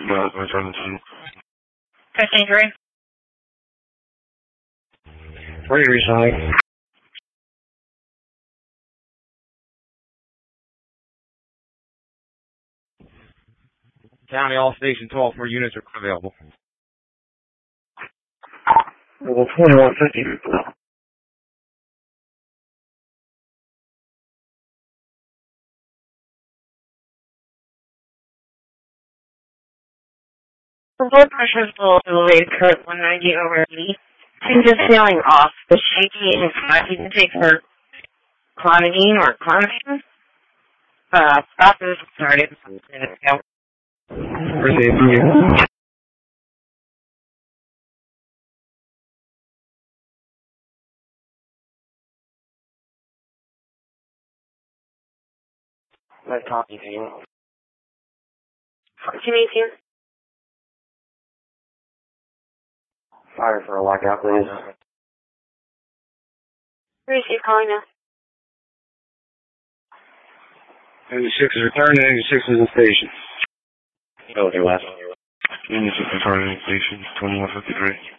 No, I'm trying to see. 15-3. Ready to reside. County, all station 12 for units are available. Level 2150. The blood pressure is a little elevated, current 190 over 80. I'm just feeling off. The shaky and flat. You can take her clonidine or clonidine. Stop this started some minutes ago. Received from you. Nice talking to you. 1418. Fire for a lockout, please. Where is he calling now? 96 is returning, 96 is in station. Okay, last. 96 is returning station, 2153.